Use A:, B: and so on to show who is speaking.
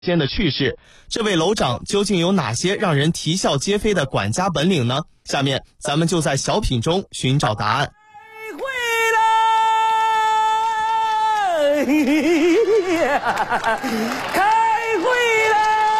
A: 间的趣事，这位楼长究竟有哪些让人啼笑皆非的管家本领呢？下面咱们就在小品中寻找答案。
B: 开会